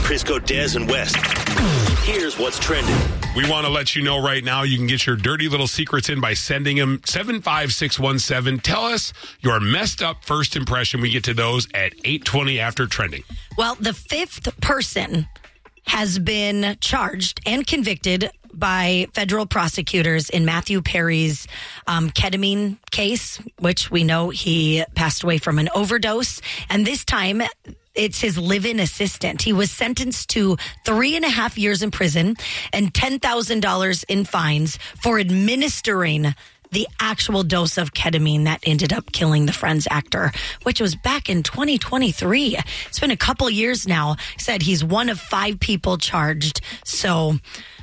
Crisco, Des, and West. Here's what's trending. We want to let you know right now you can get your dirty little secrets in by sending them 75617. Tell us your messed up first impression. We get to those at 8:20 after trending. Well, the fifth person has been charged and convicted by federal prosecutors in Matthew Perry's ketamine case, which we know he passed away from an overdose. And this time, it's his live-in assistant. He was sentenced to 3.5 years in prison and $10,000 in fines for administering the actual dose of ketamine that ended up killing the Friends actor, which was back in 2023. It's been a couple years now. He said he's one of 5 people charged. So,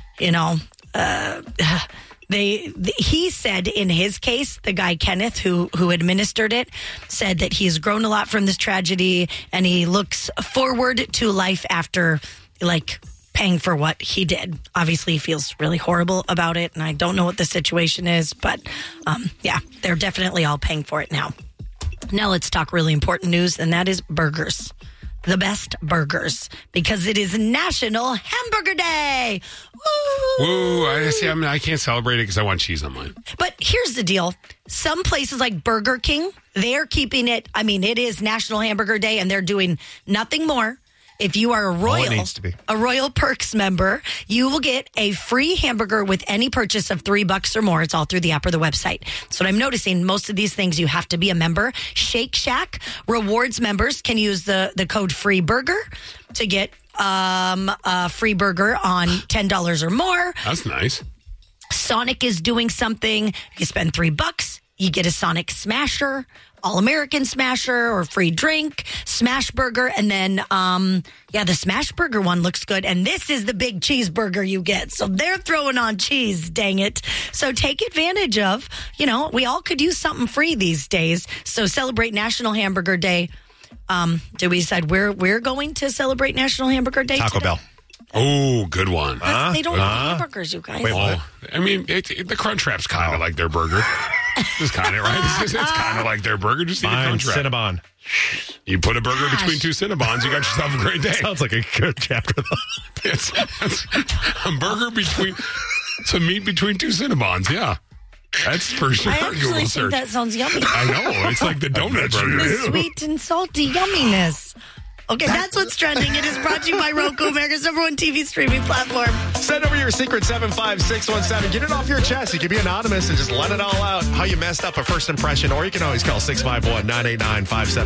he said in his case, the guy Kenneth who administered it said that he's grown a lot from this tragedy and he looks forward to life after paying for what he did. Obviously, he feels really horrible about it, and I don't know what the situation is, but they're definitely all paying for it now. Now let's talk really important news, and that is burgers. The best burgers, because it is National Hamburger Day. Ooh, I can't celebrate it because I want cheese on mine. But here's the deal. Some places like Burger King, they're keeping it. I mean, it is National Hamburger Day, and they're doing nothing more. If you are a Royal Perks member, you will get a free hamburger with any purchase of $3 or more. It's all through the app or the website. So what I'm noticing, most of these things you have to be a member. Shake Shack rewards members can use the code FREEBURGER to get a free burger on $10 or more. That's nice. Sonic is doing something. You spend $3, you get a Sonic Smasher, All-American Smasher, or free drink, Smash Burger, and then, the Smash Burger one looks good, and this is the big cheeseburger you get, so they're throwing on cheese, dang it. So take advantage of, we all could use something free these days, so celebrate National Hamburger Day. We said we're going to celebrate National Hamburger Day Taco today? Bell. Oh, good one. They don't have hamburgers, you guys. Wait, what? I mean, the Crunchwrap's kind of like their burger. It's kind of right. It's kind of like their burger. Just eat a Crunchwrap. Cinnabon. You put a burger between 2 Cinnabons, you got yourself a great day. Sounds like a good chapter, though. It's a burger some meat between 2 Cinnabons. Yeah, that's for sure. I actually Google think search. that sounds yummy. I know. It's like the donut burger. The sweet and salty yumminess. Okay, that's what's trending. It is brought to you by Roku, America's #1 TV streaming platform. Send over your secret 75617. Get it off your chest. You can be anonymous and just let it all out. How you messed up a first impression, or you can always call 651-989-57.